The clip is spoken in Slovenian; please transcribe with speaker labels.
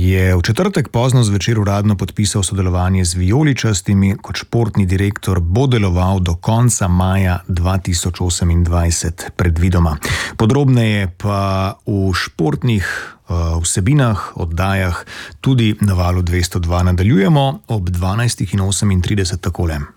Speaker 1: je v četrtek pozno zvečer uradno podpisal sodelovanje z vijoličastimi, kot športni direktor bo deloval do konca maja 2028 predvidoma. Podrobneje pa v športnih vsebinah, oddajah tudi na Valu 202 nadaljujemo ob 12:38 takole.